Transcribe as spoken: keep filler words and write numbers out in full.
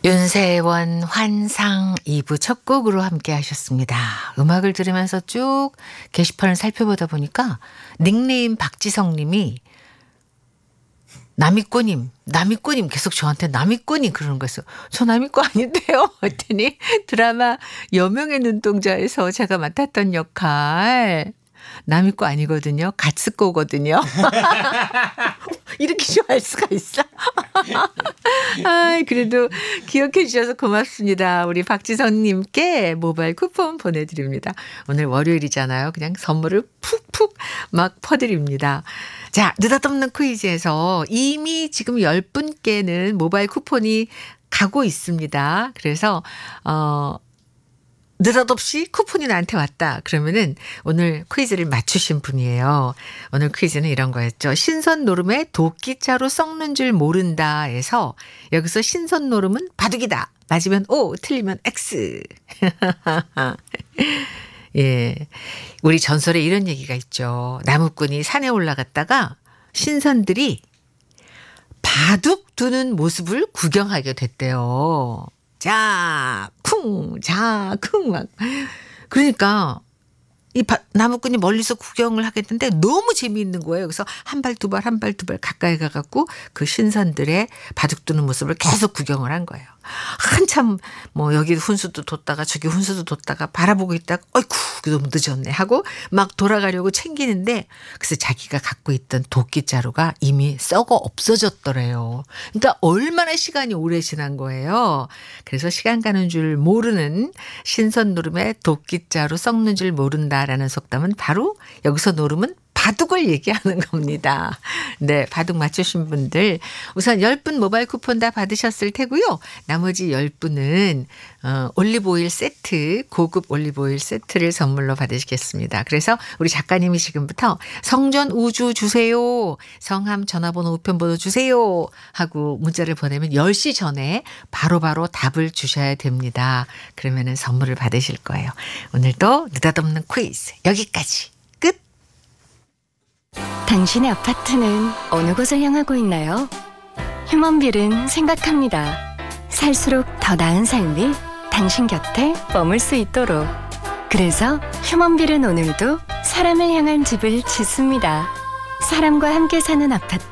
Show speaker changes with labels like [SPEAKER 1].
[SPEAKER 1] 윤세원 환상 이 부 첫 곡으로 함께 하셨습니다. 음악을 들으면서 쭉 게시판을 살펴보다 보니까 닉네임 박지성 님이 남이꼬님, 남이꼬님 계속 저한테 남이꼬님 그러는 거였어요. 저 남이꼬 아닌데요? 했더니 드라마 여명의 눈동자에서 제가 맡았던 역할 남이꼬 아니거든요. 갓스꼬거든요. 이렇게 좋아할 수가 있어? 아, 그래도 기억해 주셔서 고맙습니다. 우리 박지성님께 모바일 쿠폰 보내드립니다. 오늘 월요일이잖아요. 그냥 선물을 푹푹 막 퍼드립니다. 자, 느닷없는 퀴즈에서 이미 지금 열 분께는 모바일 쿠폰이 가고 있습니다. 그래서 어 느닷없이 쿠폰이 나한테 왔다. 그러면은 오늘 퀴즈를 맞추신 분이에요. 오늘 퀴즈는 이런 거였죠. 신선 노름에 도끼자루 썩는 줄 모른다 해서 여기서 신선 노름은 바둑이다. 맞으면 O, 틀리면 X. 예. 우리 전설에 이런 얘기가 있죠. 나무꾼이 산에 올라갔다가 신선들이 바둑 두는 모습을 구경하게 됐대요. 자, 쿵, 자, 쿵, 막. 그러니까, 이 바, 나무꾼이 멀리서 구경을 하겠는데 너무 재미있는 거예요. 그래서 한 발, 두 발, 한 발, 두 발 가까이 가갖고 그 신선들의 바둑 두는 모습을 계속 구경을 한 거예요. 한참 뭐 여기 훈수도 뒀다가 저기 훈수도 뒀다가 바라보고 있다가 어이쿠 너무 늦었네 하고 막 돌아가려고 챙기는데 그래서 자기가 갖고 있던 도끼자루가 이미 썩어 없어졌더래요. 그러니까 얼마나 시간이 오래 지난 거예요. 그래서 시간 가는 줄 모르는 신선 노름에 도끼자루 썩는 줄 모른다라는 속담은 바로 여기서 노름은 바둑을 얘기하는 겁니다. 네, 바둑 맞추신 분들 우선 열 분 모바일 쿠폰 다 받으셨을 테고요. 나머지 열 분은 어, 올리브오일 세트, 고급 올리브오일 세트를 선물로 받으시겠습니다. 그래서 우리 작가님이 지금부터 성전 우주 주세요. 성함 전화번호 우편번호 주세요. 하고 문자를 보내면 열 시 전에 바로바로 바로 답을 주셔야 됩니다. 그러면은 선물을 받으실 거예요. 오늘도 느닷없는 퀴즈 여기까지.
[SPEAKER 2] 당신의 아파트는 어느 곳을 향하고 있나요? 휴먼빌은 생각합니다. 살수록 더 나은 삶이 당신 곁에 머물 수 있도록. 그래서 휴먼빌은 오늘도 사람을 향한 집을 짓습니다. 사람과 함께 사는 아파트.